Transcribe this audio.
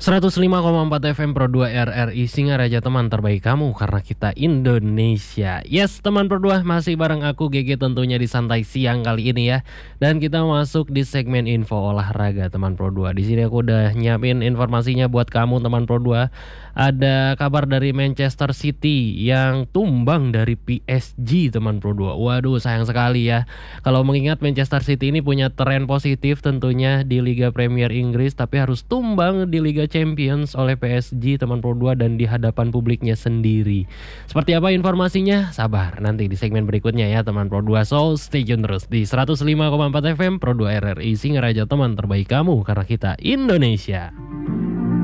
105,4 FM Pro 2 RRI Singaraja, teman terbaik kamu karena kita Indonesia. Yes, teman Pro 2 masih bareng aku GG tentunya di santai siang kali ini ya. Dan kita masuk di segmen info olahraga teman Pro 2. Di sini aku udah nyiapin informasinya buat kamu teman Pro 2. Ada kabar dari Manchester City yang tumbang dari PSG teman Pro 2. Waduh, sayang sekali ya. Kalau mengingat Manchester City ini punya tren positif tentunya di Liga Premier Inggris, tapi harus tumbang di Liga Champions oleh PSG teman Pro 2 dan di hadapan publiknya sendiri. Seperti apa informasinya? Sabar nanti di segmen berikutnya ya teman Pro 2. So stay tune terus di 105,4 FM Pro 2 RRI Singaraja, teman terbaik kamu karena kita Indonesia.